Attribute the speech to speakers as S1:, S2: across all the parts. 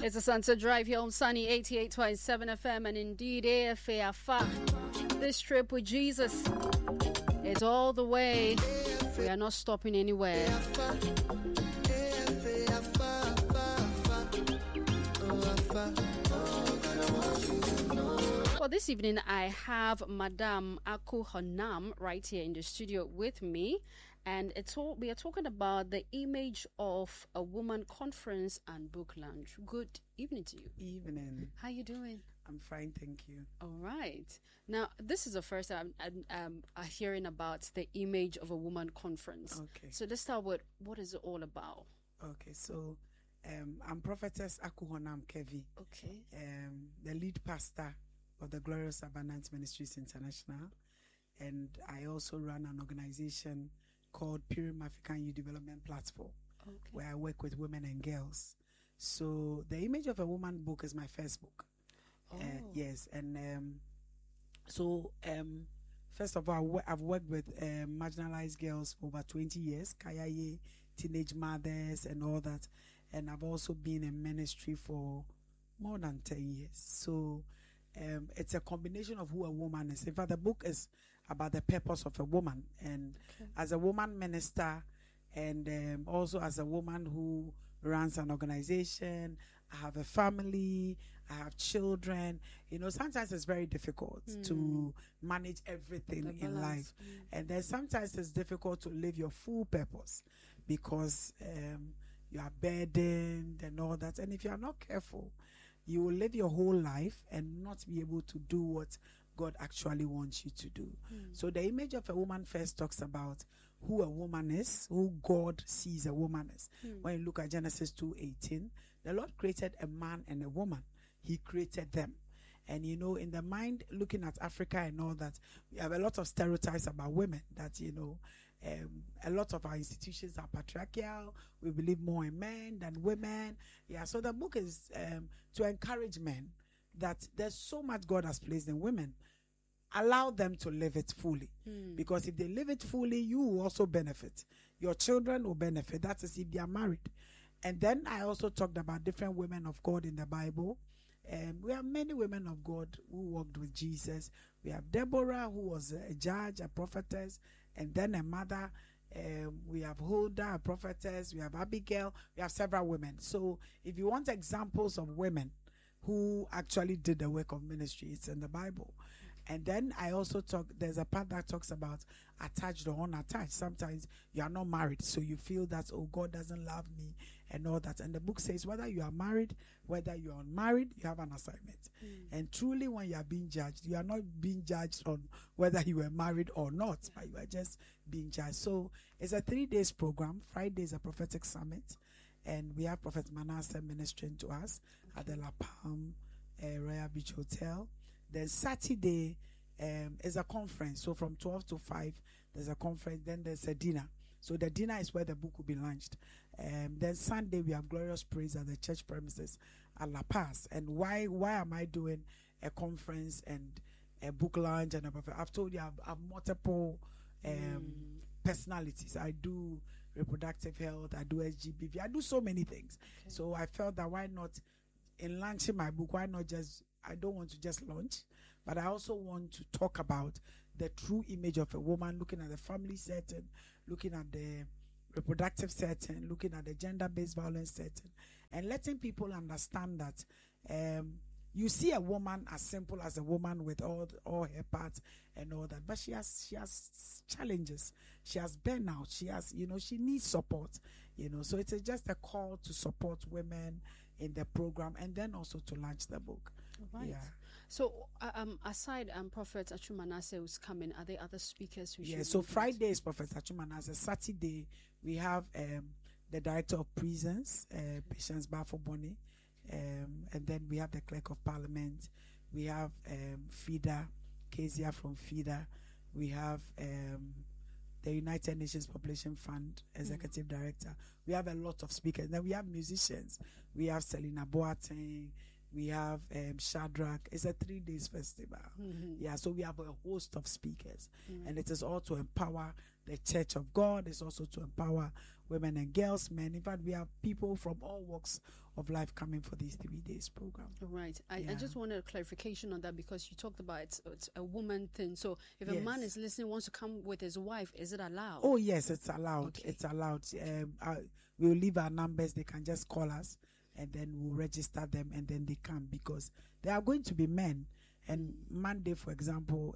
S1: It's a Sunset Drive here on Sunny 88.7 FM and indeed AFA. This trip with Jesus is all the way. We are not stopping anywhere. Well, this evening I have Madame Aku Honam right here in the studio with me. And we are talking about the Image of a Woman conference and book launch. Good evening to you.
S2: Evening.
S1: How you doing?
S2: I'm fine, thank you.
S1: All right. Now, this is the first time I'm hearing about the Image of a Woman conference.
S2: Okay.
S1: So let's start with what is it all about?
S2: Okay, so I'm Prophetess Aku Honam Kevi.
S1: Okay.
S2: The lead pastor of the Glorious Abundance Ministries International. And I also run an organization called Purim African Youth Development Platform, where I work with women and girls. So the Image of a Woman book is my first book. Yes, and first of all, I've worked with marginalized girls for over 20 years, Kayaye, teenage mothers and all that. And I've also been in ministry for more than 10 years. So it's a combination of who a woman is. In fact, the book is about the purpose of a woman. And as a woman minister and also as a woman who runs an organization, I have a family, I have children. You know, sometimes it's very difficult to manage everything in life. And then sometimes it's difficult to live your full purpose because you are burdened and all that. And if you are not careful, you will live your whole life and not be able to do what God actually wants you to do. So the Image of a Woman first talks about who a woman is, who God sees a woman as. When you look at Genesis 2:18, the Lord created a man and a woman. He created them. And you know, in the mind, looking at Africa and all that, we have a lot of stereotypes about women that, you know, a lot of our institutions are patriarchal. We believe more in men than women. Yeah, so the book is to encourage men that there's so much God has placed in women. Allow them to live it fully. Because if they live it fully, you will also benefit. Your children will benefit. That is if they are married. And then I also talked about different women of God in the Bible. We have many women of God who walked with Jesus. We have Deborah, who was a judge, a prophetess, and then a mother. We have Huldah, a prophetess. We have Abigail. We have several women. So if you want examples of women who actually did the work of ministry, it's in the Bible. And then I also there's a part that talks about attached or unattached. Sometimes you are not married, so you feel that, oh, God doesn't love me and all that. And the book says whether you are married, whether you are unmarried, you have an assignment. And truly when you are being judged, you are not being judged on whether you were married or not, but you are just being judged. So it's a 3 days program. Friday is a prophetic summit. And we have Prophet Manasseh ministering to us at the La Palm Royal Beach Hotel. Then Saturday is a conference. So from 12 to 5, there's a conference. Then there's a dinner. So the dinner is where the book will be launched. Then Sunday, we have Glorious Praise at the church premises at La Paz. And why am I doing a conference and a book launch? And I've told you I have multiple personalities. I do reproductive health. I do SGBV. I do so many things. So I felt that why not, in launching my book, why not just, I don't want to just launch, but I also want to talk about the true image of a woman, looking at the family setting, looking at the reproductive setting, looking at the gender-based violence setting, and letting people understand that you see a woman as simple as a woman with all her parts and all that, but she has challenges, she has burnout, she has, you know, she needs support, you know. So it's just a call to support women in the program and then also to launch the book.
S1: Right. Yeah. So aside Prophet Achu Manasseh who's coming, are there other speakers who should?
S2: So Friday is Prophet Achu Manasseh. Saturday we have the director of prisons, Patience Bafo-Boni, and then we have the clerk of parliament. We have FIDA, Kezia from FIDA. We have the United Nations Population Fund executive director. We have a lot of speakers. Then we have musicians. We have Selena Boateng. We have Shadrach. It's a 3 days festival. Yeah, so we have a host of speakers. And it is all to empower the Church of God. It's also to empower women and girls, men. In fact, we have people from all walks of life coming for these 3 days program.
S1: Right. I just wanted a clarification on that because you talked about it's a woman thing. So if a man is listening, wants to come with his wife, is it allowed?
S2: Oh, yes, it's allowed.
S1: Okay.
S2: It's allowed. We'll leave our numbers. They can just call us and then we'll register them and then they come because they are going to be men. And Monday, for example,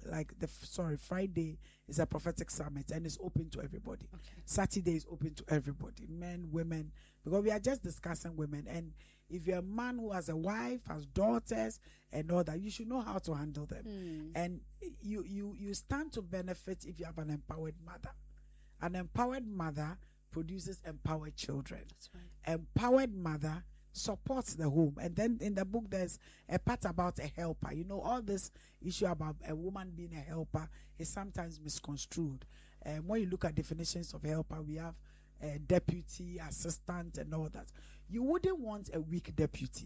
S2: Friday is a prophetic summit and it's open to everybody.
S1: Okay.
S2: Saturday is open to everybody, men, women, because we are just discussing women. And if you're a man who has a wife, has daughters, and all that, you should know how to handle them. And you stand to benefit if you have an empowered mother. An empowered mother produces empowered children.
S1: That's right.
S2: Empowered mother supports the home. And then in the book there's a part about a helper. You know, all this issue about a woman being a helper is sometimes misconstrued. When you look at definitions of helper, we have a deputy, assistant, and all that. You wouldn't want a weak deputy.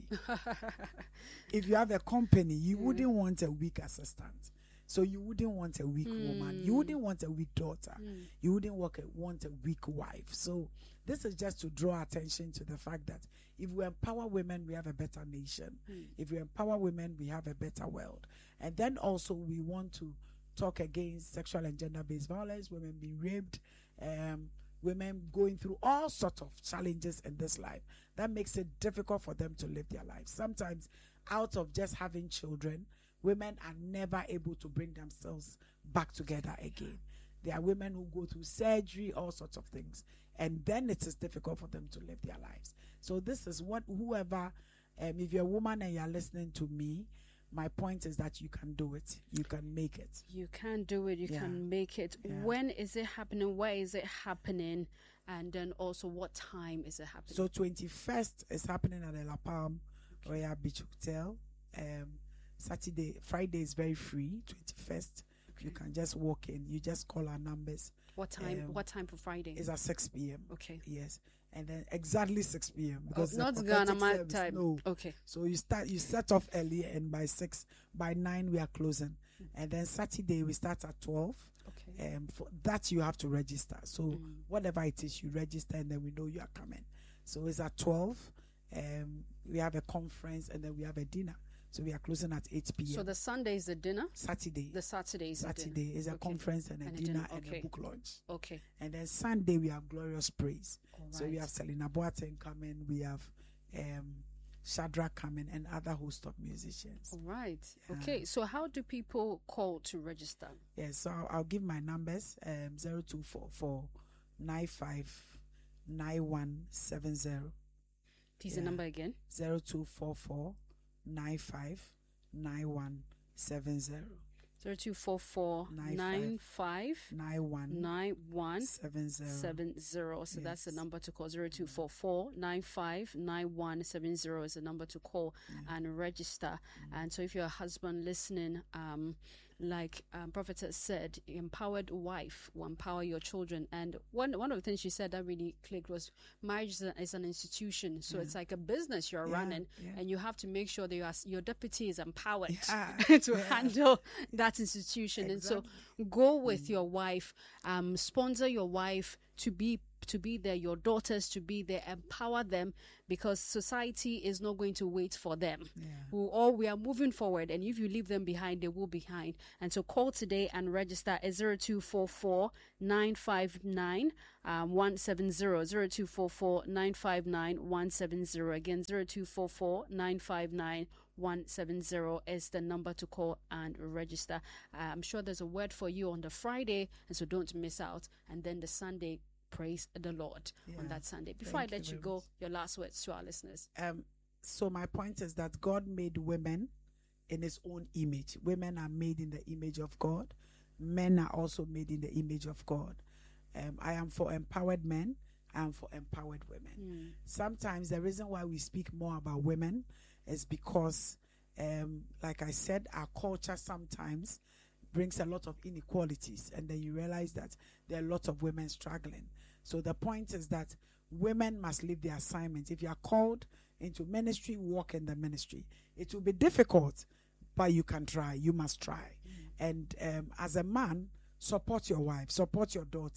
S2: If you have a company, you wouldn't want a weak assistant. So you wouldn't want a weak woman. You wouldn't want a weak daughter. You wouldn't want a weak wife. So this is just to draw attention to the fact that if we empower women, we have a better nation. If we empower women, we have a better world. And then also we want to talk against sexual and gender-based violence, women being raped, women going through all sorts of challenges in this life. That makes it difficult for them to live their lives. Sometimes out of just having children, women are never able to bring themselves back together again. There are women who go through surgery, all sorts of things, and then it is difficult for them to live their lives. So this is what whoever, if you're a woman and you're listening to me, my point is that you can do it. You can make it.
S1: You can do it. You can make it.
S2: Yeah.
S1: When is it happening? Where is it happening? And then also what time is it happening?
S2: So 21st is happening at the La Palm Royal Beach Hotel. Friday is very free. 21st, you can just walk in. You just call our numbers.
S1: What time? What time for Friday?
S2: It's at 6 p.m.
S1: Okay.
S2: Yes, and then exactly 6 p.m. because
S1: not
S2: it's a
S1: Ghana
S2: prophetic service.
S1: time.
S2: No.
S1: Okay.
S2: So you set off early, and by 9 we are closing, and then Saturday we start at 12.
S1: Okay.
S2: For that you have to register. So whatever it is, you register, and then we know you are coming. So it's at 12. We have a conference, and then we have a dinner. So we are closing at 8 p.m.
S1: So the Sunday is the dinner?
S2: Saturday.
S1: The Saturday is
S2: Saturday is a conference and a dinner and a book launch.
S1: Okay.
S2: And then Sunday we have Glorious Praise.
S1: All
S2: So
S1: right.
S2: we have Selena Boateng coming, we have Shadrach coming, and other host of musicians.
S1: All right.
S2: Yeah.
S1: Okay. So how do people call to register?
S2: Yes, so I'll give my numbers, 0244 959170.
S1: Please the number again.
S2: 0244 959170.
S1: 0244 95
S2: 9170.
S1: So that's the number to call. 0244 95 9170 is the number to call and register. And so if you're a husband listening, like Prophet has said, empowered wife will empower your children. And one of the things she said that really clicked was marriage is an institution. So it's like a business you're running, and you have to make sure that your deputy is empowered to handle that institution.
S2: Exactly.
S1: And so go with your wife, sponsor your wife to be there, your daughters to be there, empower them, because society is not going to wait for them. We are moving forward, and if you leave them behind, they will be behind. And so call today and register at 0244 959 170. 0244 959 170. Again, 0244 959 170 is the number to call and register. I'm sure there's a word for you on the Friday, and so don't miss out. And then the Sunday, praise the Lord on that Sunday. Before I let you go, your last words to our listeners.
S2: So my point is that God made women in his own image. Women are made in the image of God. Men are also made in the image of God. I am for empowered men. I am for empowered women. Sometimes the reason why we speak more about women is because, like I said, our culture sometimes brings a lot of inequalities, and then you realize that there are a lot of women struggling. So the point is that women must leave their assignment. If you are called into ministry, walk in the ministry. It will be difficult, but you can try. You must try. And as a man, support your wife, support your daughter.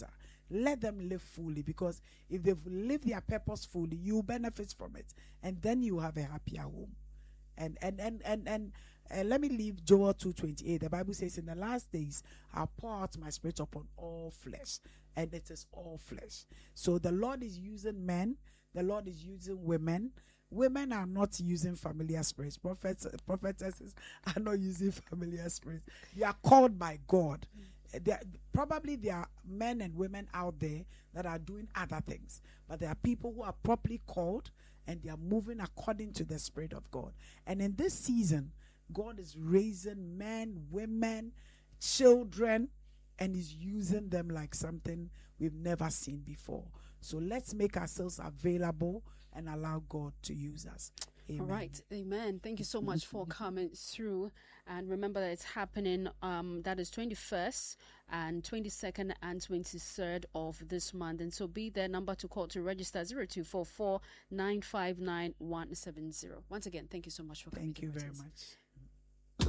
S2: let them live fully, because if they've lived their purpose fully, you benefit from it, and then you have a happier home. And let me leave Joel 2:28. The Bible says, in the last days I'll pour out my spirit upon all flesh, and it is all flesh. So the Lord is using men, the Lord is using women. Women are not using familiar spirits. Prophetesses are not using familiar spirits. They are called by God. Probably there are men and women out there that are doing other things, but there are people who are properly called, and they are moving according to the Spirit of God. And in this season, God is raising men, women, children, and is using them like something we've never seen before. So let's make ourselves available and allow God to use us. Amen.
S1: All right. Amen. Thank you so much for coming through. And remember that it's happening, that is 21st and 22nd and 23rd of this month. And so be there. Number to call to register, 0244 959 170. Once again, thank you so much for coming.
S2: Thank you very much.